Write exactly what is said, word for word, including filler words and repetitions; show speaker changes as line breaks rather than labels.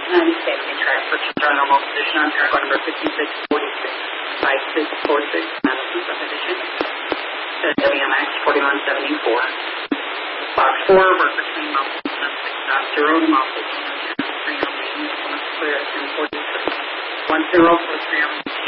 ninety-seven.
Track purchase our normal position on track number fifty-six forty-six. five six four six, Madison Subdivision. W M X forty-one seventy-four. Box four, work between mountains, six dot zero to mountains, three on maintenance, one clear at ten forty-six. one zero four three on